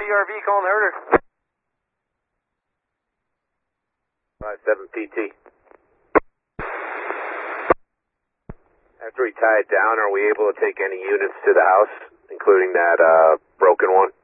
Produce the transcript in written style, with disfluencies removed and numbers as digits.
CRV calling the herder. 57 PT. After we tie it down, are we able to take any units to the house, including that broken one?